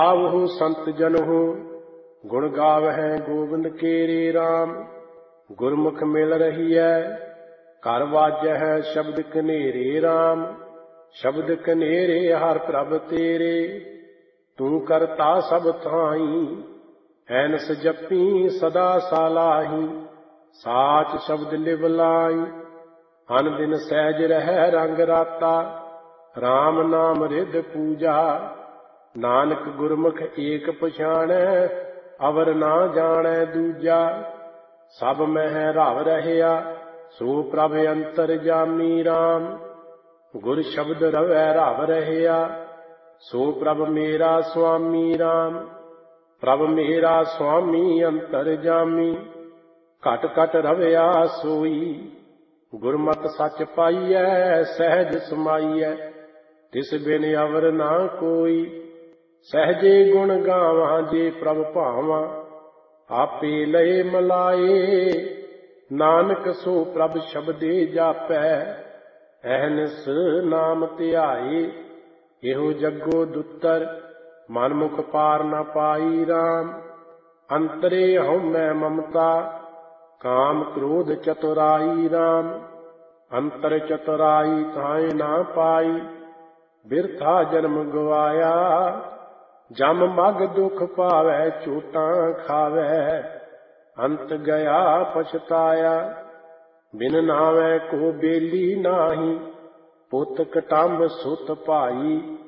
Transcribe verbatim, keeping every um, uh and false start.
आवहु संत जनहु गुण गावहै गोविंद केरे राम। गुरमुख मिल रही है घर वाजह शब्द कनेरे राम। शब्द कनेरे हर प्रभ तेरे तू करता सब थाई। ऐनस जपी सदा सालाही साच शब्द लिव लाई। अन दिन सहज रह रंग राता राम नाम रिद पूजा। नानक गुरमुख एक पछाणै अवर ना जाणै दूजा। सब मह रव रहया सो प्रभ अंतर जामी राम। गुर शब्द रवै रव रहया सो प्रभ मेरा स्वामी राम। प्रभ मेरा स्वामी अंतर जामी घट घट रवया सोई। गुरमत सच पाईऐ सहज समाईऐ तिस बिन अवर ना कोई। सहजे गुण गावां जे प्रभ भावां आपे लए मलाए। नानक सो प्रभ शब्दे जापै अहनिस नाम ध्याए। एहो जग्गो दुत्तर मनमुख पार न पाई राम। अंतरे हउमੈ ममता काम क्रोध चतुराई राम। अंतर चतुराई ताए ना पाई बिरथा जन्म गवाया। जम मग दुख पावै चोटां खावै अंत गया पछताया। बिन नावै को बेली नाही पुत कटंब सुत भाई।